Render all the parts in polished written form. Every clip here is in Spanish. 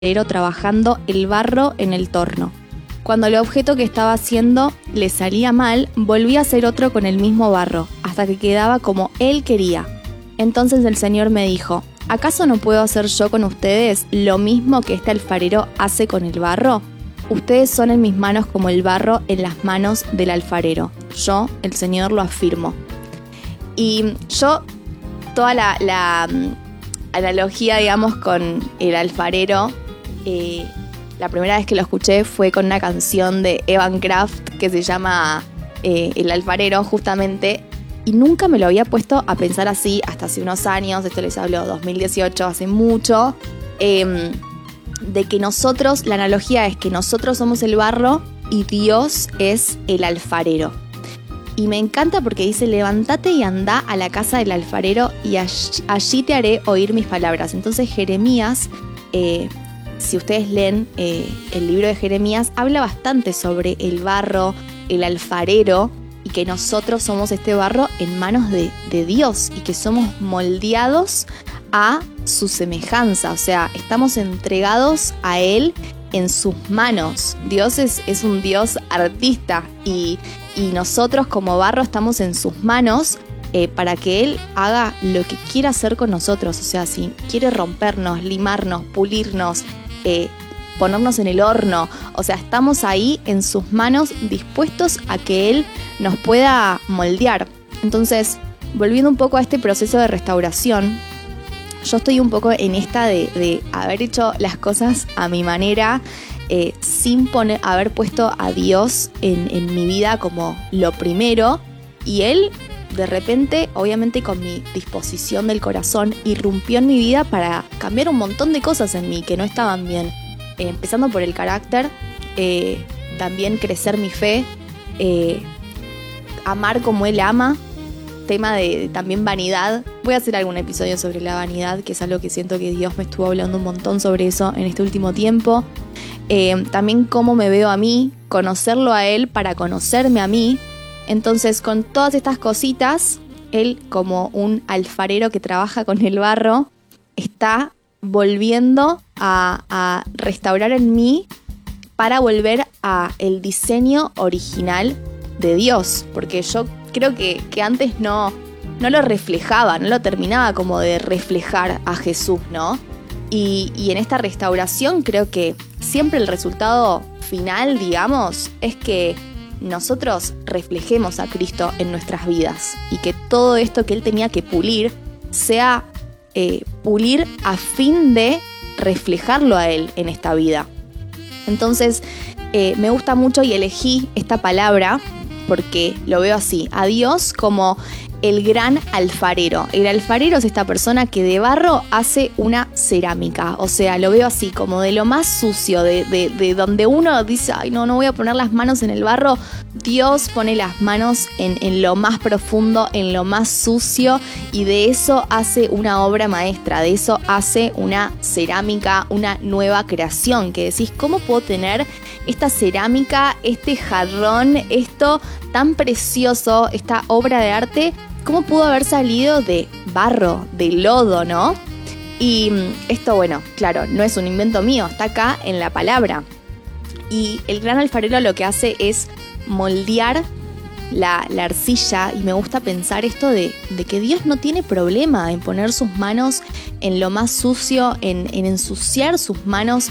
trabajando el barro en el torno. Cuando el objeto que estaba haciendo le salía mal, volvía a hacer otro con el mismo barro, hasta que quedaba como él quería. Entonces el Señor me dijo: ¿acaso no puedo hacer yo con ustedes lo mismo que este alfarero hace con el barro? Ustedes son en mis manos como el barro en las manos del alfarero. Yo, el Señor, lo afirmo. Y yo, toda la analogía, digamos, con el alfarero, la primera vez que lo escuché fue con una canción de Evan Kraft que se llama El alfarero, justamente, y nunca me lo había puesto a pensar así hasta hace unos años. Esto les hablo 2018, hace mucho, de que nosotros, la analogía es que nosotros somos el barro y Dios es el alfarero. Y me encanta porque dice: levántate y anda a la casa del alfarero y allí te haré oír mis palabras. Entonces Jeremías, si ustedes leen el libro de Jeremías, habla bastante sobre el barro, el alfarero, y que nosotros somos este barro en manos de Dios y que somos moldeados a su semejanza. O sea, estamos entregados a Él en sus manos. Dios es un Dios artista y nosotros como barro estamos en sus manos para que Él haga lo que quiera hacer con nosotros. O sea, si quiere rompernos, limarnos, pulirnos, ponernos en el horno, o sea, estamos ahí en sus manos dispuestos a que Él nos pueda moldear. Entonces, volviendo un poco a este proceso de restauración, yo estoy un poco en esta de haber hecho las cosas a mi manera, sin haber puesto a Dios en mi vida como lo primero, y Él de repente, obviamente con mi disposición del corazón, irrumpió en mi vida para cambiar un montón de cosas en mí que no estaban bien, empezando por el carácter, también crecer mi fe, amar como Él ama, tema de también vanidad. Voy a hacer algún episodio sobre la vanidad, que es algo que siento que Dios me estuvo hablando un montón sobre eso en este último tiempo. También cómo me veo a mí, conocerlo a Él para conocerme a mí. Entonces, con todas estas cositas, Él, como un alfarero que trabaja con el barro, está volviendo a restaurar en mí para volver a el diseño original de Dios, porque yo creo que antes no lo reflejaba, no lo terminaba como de reflejar a Jesús, ¿no? Y en esta restauración creo que siempre el resultado final, digamos, es que nosotros reflejemos a Cristo en nuestras vidas y que todo esto que Él tenía que pulir sea pulir a fin de reflejarlo a Él en esta vida. Entonces me gusta mucho y elegí esta palabra porque lo veo así, a Dios como el gran alfarero. El alfarero es esta persona que de barro hace una cerámica, o sea, lo veo así, como de lo más sucio, de donde uno dice: ay, no voy a poner las manos en el barro. Dios pone las manos en lo más profundo, en lo más sucio, y de eso hace una obra maestra, de eso hace una cerámica, una nueva creación, que decís: ¿cómo puedo tener esta cerámica, este jarrón, esto tan precioso, esta obra de arte? ¿Cómo pudo haber salido de barro, de lodo, no? Y esto, bueno, claro, no es un invento mío, está acá en la palabra. Y el gran alfarero lo que hace es moldear la arcilla, y me gusta pensar esto de que Dios no tiene problema en poner sus manos en lo más sucio, en ensuciar sus manos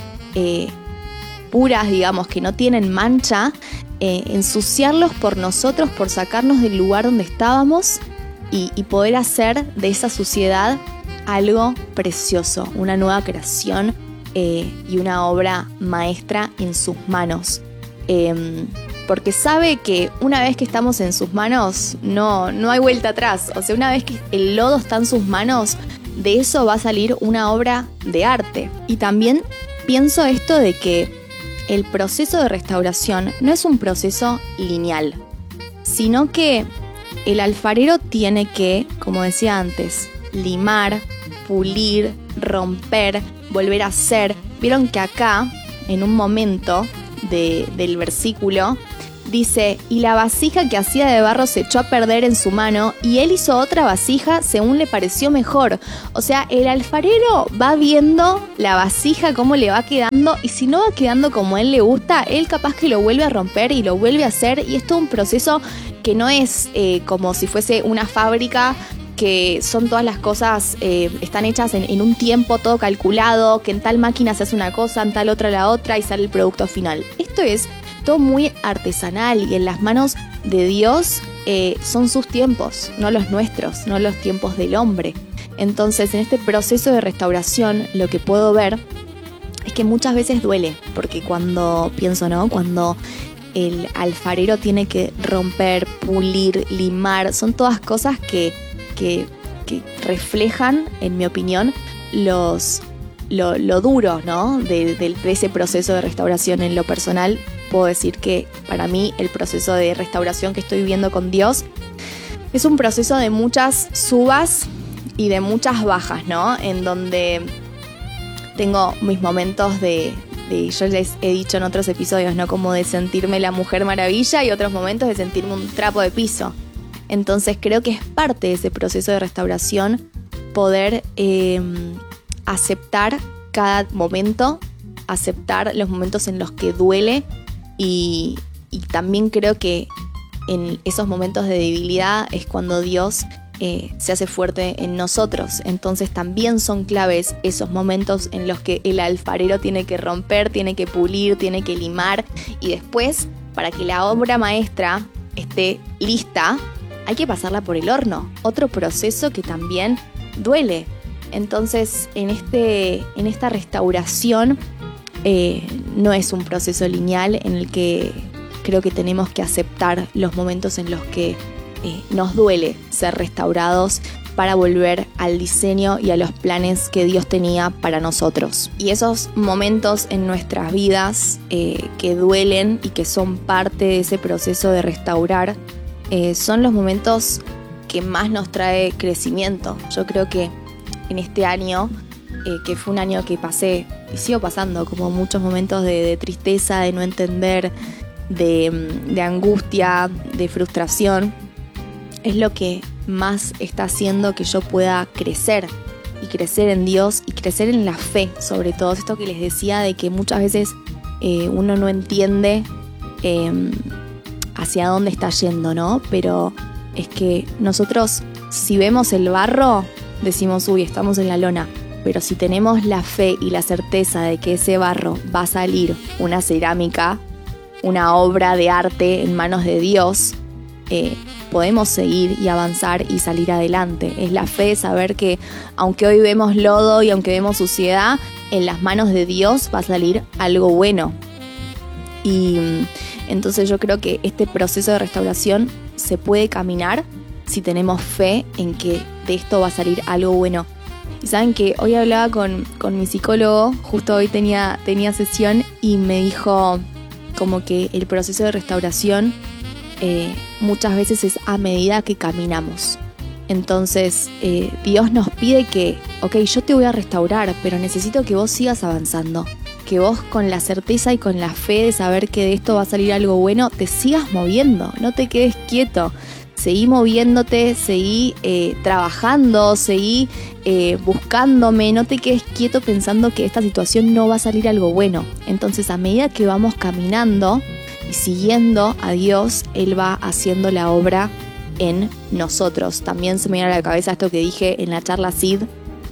puras, digamos, que no tienen mancha, ensuciarlos por nosotros, por sacarnos del lugar donde estábamos y poder hacer de esa suciedad algo precioso, una nueva creación y una obra maestra en sus manos. Porque sabe que una vez que estamos en sus manos no hay vuelta atrás. O sea, una vez que el lodo está en sus manos, de eso va a salir una obra de arte. Y también pienso esto de que el proceso de restauración no es un proceso lineal, sino que el alfarero tiene que, como decía antes, limar, pulir, romper, volver a hacer. Vieron que acá, en un momento del versículo, Dice, y la vasija que hacía de barro se echó a perder en su mano y él hizo otra vasija según le pareció mejor. O sea, el alfarero va viendo la vasija cómo le va quedando y si no va quedando como a él le gusta, él capaz que lo vuelve a romper y lo vuelve a hacer y es todo un proceso que no es como si fuese una fábrica que son todas las cosas, están hechas en un tiempo todo calculado, que en tal máquina se hace una cosa, en tal otra la otra y sale el producto final. Esto es todo muy artesanal y en las manos de Dios son sus tiempos, no los nuestros, no los tiempos del hombre. Entonces, en este proceso de restauración, lo que puedo ver es que muchas veces duele, porque cuando pienso, ¿no? Cuando el alfarero tiene que romper, pulir, limar, son todas cosas que reflejan, en mi opinión, lo duro, ¿no? de ese proceso de restauración. En lo personal, puedo decir que para mí el proceso de restauración que estoy viviendo con Dios es un proceso de muchas subas y de muchas bajas, ¿no? En donde tengo mis momentos yo les he dicho en otros episodios, ¿no? Como de sentirme la Mujer Maravilla y otros momentos de sentirme un trapo de piso. Entonces creo que es parte de ese proceso de restauración poder aceptar cada momento, aceptar los momentos en los que duele y también creo que en esos momentos de debilidad es cuando Dios se hace fuerte en nosotros. Entonces también son claves esos momentos en los que el alfarero tiene que romper, tiene que pulir, tiene que limar y después, para que la obra maestra esté lista, hay que pasarla por el horno, otro proceso que también duele. Entonces, en esta restauración no es un proceso lineal en el que creo que tenemos que aceptar los momentos en los que nos duele ser restaurados para volver al diseño y a los planes que Dios tenía para nosotros. Y esos momentos en nuestras vidas que duelen y que son parte de ese proceso de restaurar, son los momentos que más nos trae crecimiento. Yo creo que en este año, que fue un año que pasé y sigo pasando como muchos momentos de tristeza, de no entender, de angustia, de frustración, es lo que más está haciendo que yo pueda crecer y crecer en Dios y crecer en la fe, sobre todo esto que les decía de que muchas veces uno no entiende hacia dónde está yendo, ¿no? Pero es que nosotros, si vemos el barro, decimos, uy, estamos en la lona. Pero si tenemos la fe y la certeza de que ese barro va a salir una cerámica, una obra de arte en manos de Dios, podemos seguir y avanzar y salir adelante. Es la fe de saber que aunque hoy vemos lodo y aunque vemos suciedad, en las manos de Dios va a salir algo bueno. Y entonces yo creo que este proceso de restauración se puede caminar si tenemos fe en que de esto va a salir algo bueno. Y saben que hoy hablaba con mi psicólogo, justo hoy tenía sesión y me dijo como que el proceso de restauración muchas veces es a medida que caminamos. Entonces Dios nos pide que, ok, yo te voy a restaurar, pero necesito que vos sigas avanzando. Que vos con la certeza y con la fe de saber que de esto va a salir algo bueno, te sigas moviendo, no te quedes quieto. Seguí moviéndote, seguí trabajando, seguí buscándome, no te quedes quieto pensando que esta situación no va a salir algo bueno. Entonces, a medida que vamos caminando y siguiendo a Dios, Él va haciendo la obra en nosotros. También se me viene a la cabeza esto que dije en la charla CID,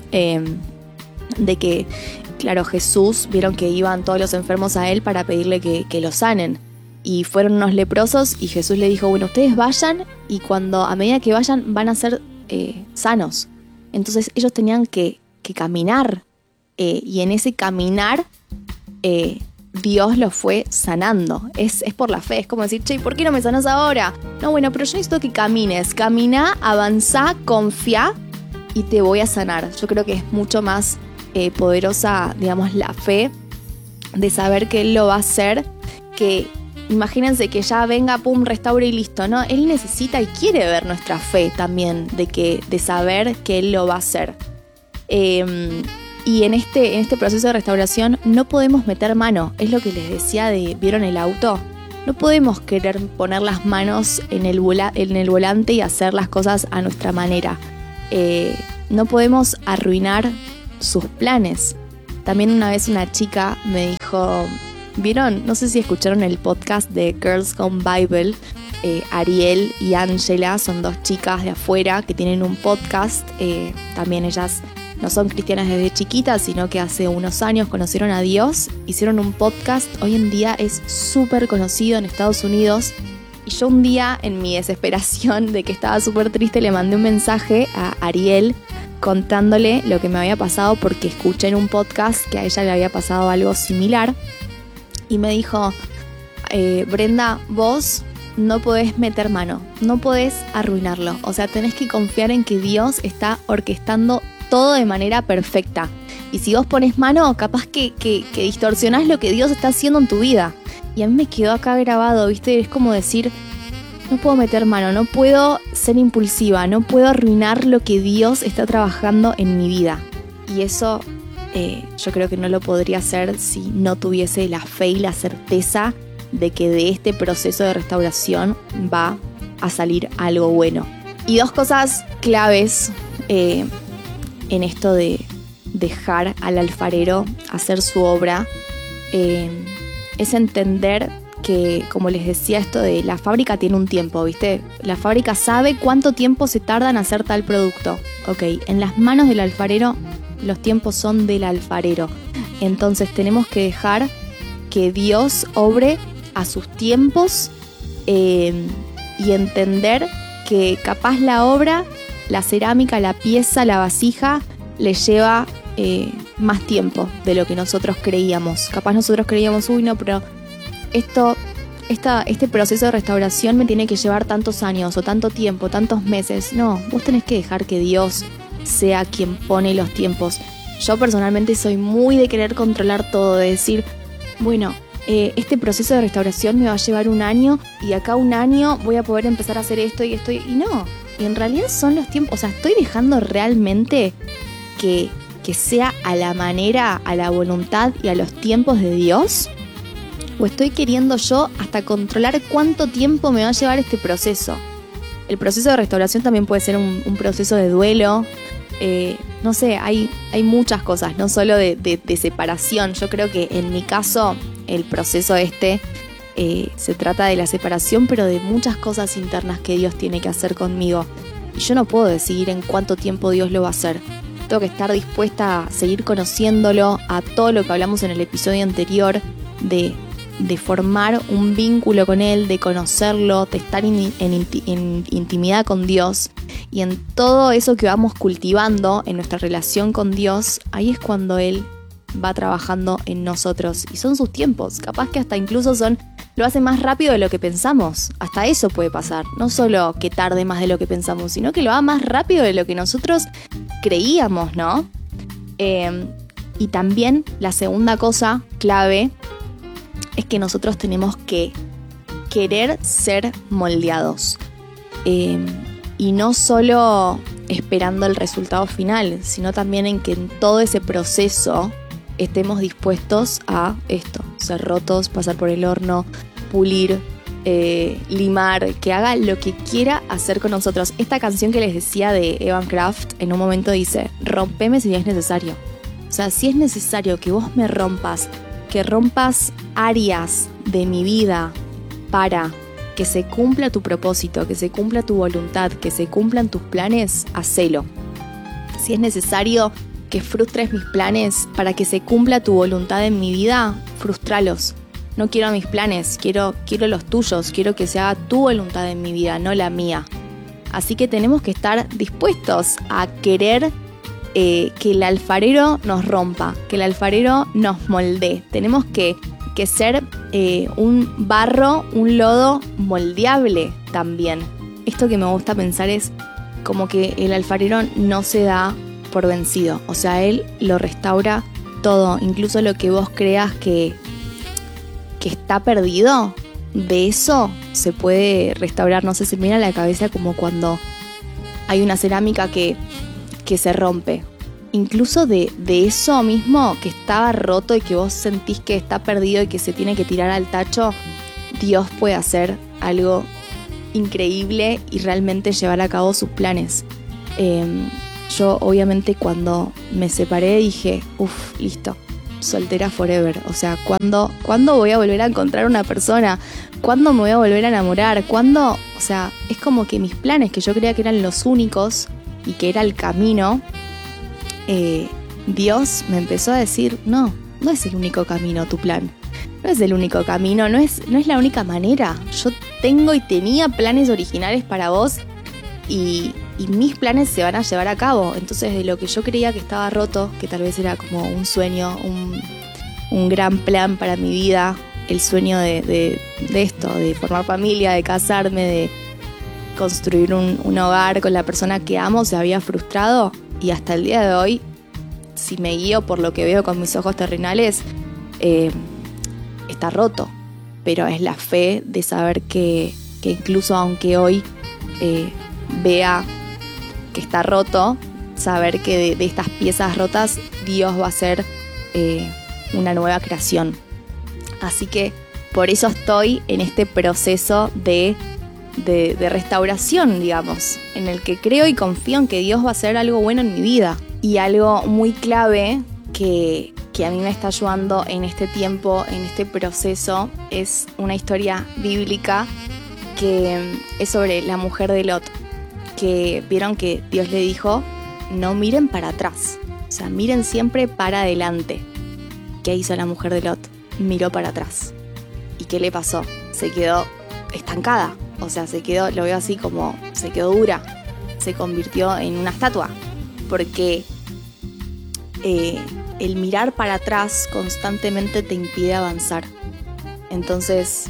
de que, claro, Jesús, vieron que iban todos los enfermos a Él para pedirle que lo sanen. Y fueron unos leprosos y Jesús le dijo, bueno, ustedes vayan y a medida que vayan van a ser sanos. Entonces ellos tenían que caminar y en ese caminar Dios los fue sanando. Es por la fe, es como decir, che, ¿por qué no me sanas ahora? No, bueno, pero yo necesito que camines. Camina, avanza, confía y te voy a sanar. Yo creo que es mucho más poderosa, digamos, la fe de saber que Él lo va a hacer, que imagínense que ya venga, pum, restaure y listo, ¿no? Él necesita y quiere ver nuestra fe también, de saber que Él lo va a hacer. Y en este proceso de restauración no podemos meter mano. Es lo que les decía ¿vieron el auto? no podemos querer poner las manos en el volante y hacer las cosas a nuestra manera. No podemos arruinar sus planes. También una vez una chica me dijo, ¿vieron? No sé si escucharon el podcast de Girls Gone Bible. Ariel y Angela son dos chicas de afuera que tienen un podcast. También ellas no son cristianas desde chiquitas, sino que hace unos años conocieron a Dios, hicieron un podcast. Hoy en día es súper conocido en Estados Unidos. Y yo un día, en mi desesperación de que estaba súper triste, le mandé un mensaje a Ariel contándole lo que me había pasado, porque escuché en un podcast que a ella le había pasado algo similar. Y me dijo, Brenda, vos no podés meter mano, no podés arruinarlo. O sea, tenés que confiar en que Dios está orquestando todo de manera perfecta. Y si vos pones mano, capaz que distorsionás lo que Dios está haciendo en tu vida. Y a mí me quedó acá grabado, ¿viste? Es como decir, no puedo meter mano, no puedo ser impulsiva, no puedo arruinar lo que Dios está trabajando en mi vida. Y eso yo creo que no lo podría hacer si no tuviese la fe y la certeza de que de este proceso de restauración va a salir algo bueno. Y dos cosas claves en esto de dejar al alfarero hacer su obra, es entender que, como les decía, esto de la fábrica tiene un tiempo, ¿viste? La fábrica sabe cuánto tiempo se tarda en hacer tal producto. Ok, en las manos del alfarero los tiempos son del alfarero. Entonces tenemos que dejar que Dios obre a sus tiempos y entender que capaz la obra, la cerámica, la pieza, la vasija, le lleva más tiempo de lo que nosotros creíamos. Capaz nosotros creíamos, uy, no, pero este proceso de restauración me tiene que llevar tantos años o tanto tiempo, tantos meses. No, vos tenés que dejar que Dios sea quien pone los tiempos. Yo personalmente soy muy de querer controlar todo, de decir, bueno, este proceso de restauración me va a llevar 1 año y acá 1 año voy a poder empezar a hacer esto y esto. Y no, y en realidad son los tiempos. O sea, estoy dejando realmente que sea a la manera, a la voluntad y a los tiempos de Dios. ¿O estoy queriendo yo hasta controlar cuánto tiempo me va a llevar este proceso? El proceso de restauración también puede ser un proceso de duelo. No sé, hay muchas cosas, no solo de separación. Yo creo que en mi caso el proceso se trata de la separación, pero de muchas cosas internas que Dios tiene que hacer conmigo. Y yo no puedo decidir en cuánto tiempo Dios lo va a hacer. Tengo que estar dispuesta a seguir conociéndolo, a todo lo que hablamos en el episodio anterior, de formar un vínculo con Él, de conocerlo, de estar en intimidad con Dios. Y en todo eso que vamos cultivando en nuestra relación con Dios, ahí es cuando Él va trabajando en nosotros. Y son sus tiempos, capaz que hasta incluso lo hace más rápido de lo que pensamos. Hasta eso puede pasar, no solo que tarde más de lo que pensamos, sino que lo haga más rápido de lo que nosotros creíamos, ¿no? Y también la segunda cosa clave es que nosotros tenemos que querer ser moldeados. Y no solo esperando el resultado final, sino también en que en todo ese proceso estemos dispuestos a esto, ser rotos, pasar por el horno, pulir, limar, que haga lo que quiera hacer con nosotros. Esta canción que les decía de Evan Kraft en un momento dice, rompeme si es necesario. O sea, si es necesario que vos me rompas, que rompas áreas de mi vida para que se cumpla tu propósito, que se cumpla tu voluntad, que se cumplan tus planes, hacelo. Si es necesario que frustres mis planes para que se cumpla tu voluntad en mi vida, frustralos. No quiero mis planes, quiero los tuyos, quiero que se haga tu voluntad en mi vida, no la mía. Así que tenemos que estar dispuestos a querer que el alfarero nos rompa, que el alfarero nos moldee. Tenemos que ser un barro, un lodo moldeable también. Esto que me gusta pensar es como que el alfarero no se da por vencido. O sea, él lo restaura todo, incluso lo que vos creas que está perdido, de eso se puede restaurar. No sé, se me viene a la cabeza como cuando hay una cerámica que se rompe. Incluso de eso mismo que estaba roto y que vos sentís que está perdido y que se tiene que tirar al tacho, Dios puede hacer algo increíble y realmente llevar a cabo sus planes. Yo obviamente cuando me separé dije, listo, soltera forever. O sea, ¿cuándo voy a volver a encontrar una persona? ¿Cuándo me voy a volver a enamorar? ¿Cuándo? O sea, es como que mis planes, que yo creía que eran los únicos y que era el camino, Dios me empezó a decir, no es el único camino tu plan. No es el único camino, no es la única manera. Yo tengo y tenía planes originales para vos y mis planes se van a llevar a cabo. Entonces, de lo que yo creía que estaba roto, que tal vez era como un sueño, un gran plan para mi vida, el sueño de esto, de formar familia, de casarme, de construir un hogar con la persona que amo, se había frustrado. Y hasta el día de hoy, si me guío por lo que veo con mis ojos terrenales, está roto. Pero es la fe de saber que incluso aunque hoy vea que está roto, saber que de estas piezas rotas Dios va a hacer una nueva creación. Así que por eso estoy en este proceso de restauración, digamos, en el que creo y confío en que Dios va a hacer algo bueno en mi vida. Y algo muy clave que a mí me está ayudando en este tiempo, en este proceso, es una historia bíblica que es sobre la mujer de Lot, que vieron que Dios le dijo, no miren para atrás, o sea, miren siempre para adelante. ¿Qué hizo la mujer de Lot? Miró para atrás. ¿Y qué le pasó? Se quedó estancada, o sea, lo veo así como, se quedó dura, se convirtió en una estatua, porque el mirar para atrás constantemente te impide avanzar. Entonces,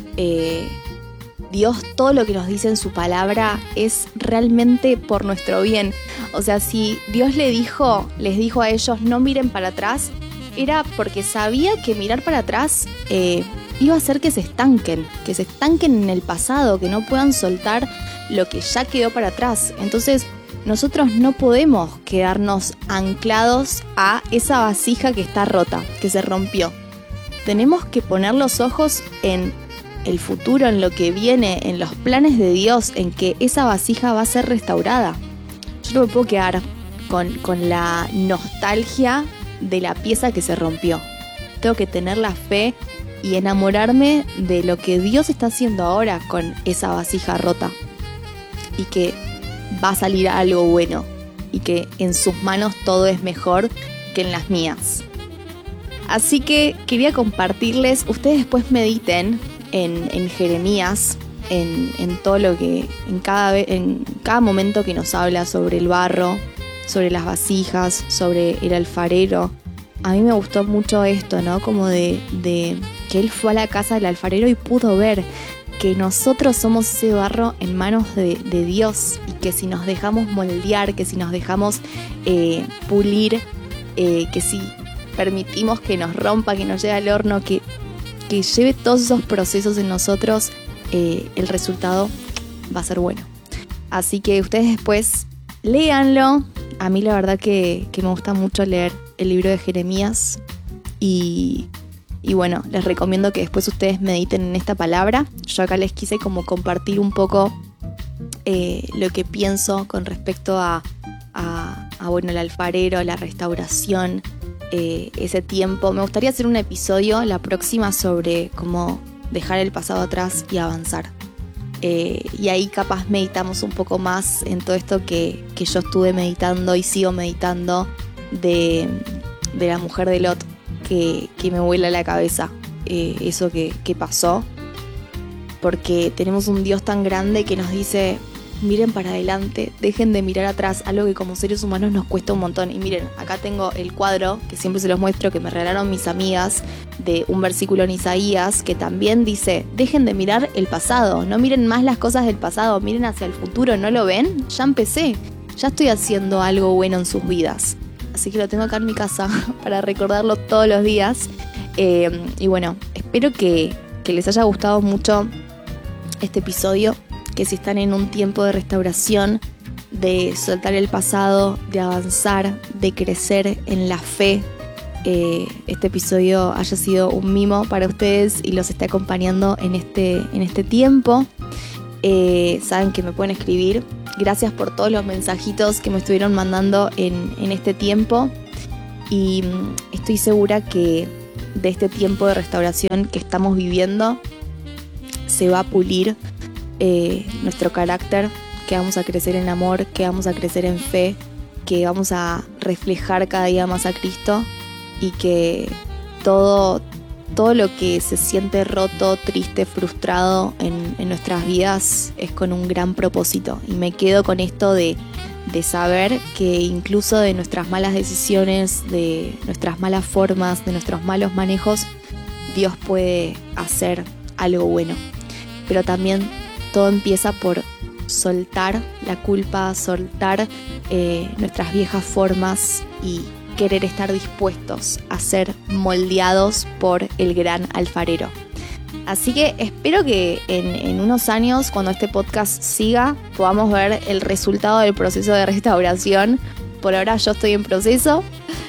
Dios, todo lo que nos dice en su palabra es realmente por nuestro bien. O sea, si Dios les dijo a ellos no miren para atrás, era porque sabía que mirar para atrás iba a hacer que se estanquen en el pasado, que no puedan soltar lo que ya quedó para atrás. Entonces, nosotros no podemos quedarnos anclados a esa vasija que está rota, que se rompió. Tenemos que poner los ojos en el futuro, en lo que viene, en los planes de Dios, en que esa vasija va a ser restaurada. Yo no me puedo quedar con la nostalgia de la pieza que se rompió. Tengo que tener la fe y enamorarme de lo que Dios está haciendo ahora con esa vasija rota. Y que va a salir algo bueno. Y que en sus manos todo es mejor que en las mías. Así que quería compartirles, ustedes después mediten en Jeremías, en todo lo que, en cada momento que nos habla sobre el barro, sobre las vasijas, sobre el alfarero. A mí me gustó mucho esto, ¿no? Como de que él fue a la casa del alfarero y pudo ver que nosotros somos ese barro en manos de Dios, y que si nos dejamos moldear, que si nos dejamos pulir, que si permitimos que nos rompa, que nos lleve al horno, que lleve todos esos procesos en nosotros, el resultado va a ser bueno. Así que ustedes después léanlo. A mí la verdad que me gusta mucho leer el libro de Jeremías y bueno, les recomiendo que después ustedes mediten en esta palabra. Yo acá les quise como compartir un poco lo que pienso con respecto a bueno, el alfarero, la restauración, ese tiempo. Me gustaría hacer un episodio la próxima sobre cómo dejar el pasado atrás y avanzar. Y ahí capaz meditamos un poco más en todo esto que yo estuve meditando y sigo meditando de la mujer de Lot, que me vuela la cabeza eso que pasó, porque tenemos un Dios tan grande que nos dice miren para adelante, dejen de mirar atrás, algo que como seres humanos nos cuesta un montón. Y miren, acá tengo el cuadro que siempre se los muestro, que me regalaron mis amigas, de un versículo en Isaías que también dice, dejen de mirar el pasado, no miren más las cosas del pasado, miren hacia el futuro. ¿No lo ven? Ya empecé, ya estoy haciendo algo bueno en sus vidas. Así que lo tengo acá en mi casa para recordarlo todos los días. Y bueno, espero que les haya gustado mucho este episodio, que si están en un tiempo de restauración, de soltar el pasado, de avanzar, de crecer en la fe, este episodio haya sido un mimo para ustedes y los esté acompañando en este tiempo. Saben que me pueden escribir. Gracias por todos los mensajitos que me estuvieron mandando en este tiempo. Y estoy segura que de este tiempo de restauración que estamos viviendo se va a pulir nuestro carácter, que vamos a crecer en amor, que vamos a crecer en fe, que vamos a reflejar cada día más a Cristo y que todo lo que se siente roto, triste, frustrado en nuestras vidas es con un gran propósito. Y me quedo con esto de saber que incluso de nuestras malas decisiones, de nuestras malas formas, de nuestros malos manejos, Dios puede hacer algo bueno. Pero también todo empieza por soltar la culpa, soltar nuestras viejas formas y querer estar dispuestos a ser moldeados por el gran alfarero. Así que espero que en unos años, cuando este podcast siga, podamos ver el resultado del proceso de restauración. Por ahora yo estoy en proceso.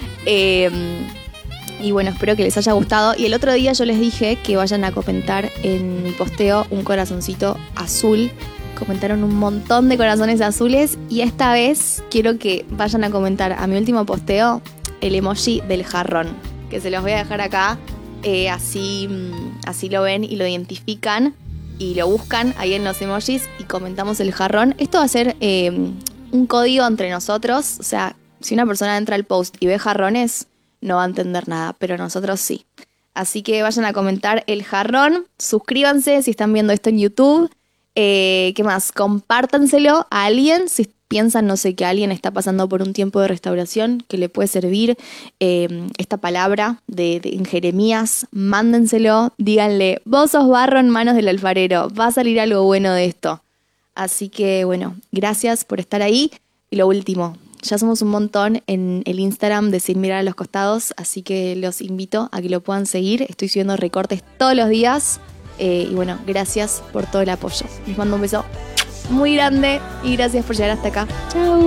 Y bueno, espero que les haya gustado. Y el otro día yo les dije que vayan a comentar en mi posteo un corazoncito azul. Comentaron un montón de corazones azules. Y esta vez quiero que vayan a comentar a mi último posteo el emoji del jarrón, que se los voy a dejar acá. Así lo ven y lo identifican y lo buscan ahí en los emojis y comentamos el jarrón. Esto va a ser un código entre nosotros. O sea, si una persona entra al post y ve jarrones, no va a entender nada, pero nosotros sí. Así que vayan a comentar el jarrón, suscríbanse si están viendo esto en YouTube. ¿Qué más? Compártanselo a alguien si piensan, no sé, que alguien está pasando por un tiempo de restauración, que le puede servir esta palabra en Jeremías. Mándenselo, díganle, vos sos barro en manos del alfarero, va a salir algo bueno de esto. Así que bueno, gracias por estar ahí. Y lo último, ya somos un montón en el Instagram de Sin Mirar a los Costados, así que los invito a que lo puedan seguir. Estoy subiendo recortes todos los días. Y bueno, gracias por todo el apoyo. Les mando un beso muy grande y gracias por llegar hasta acá. Chao.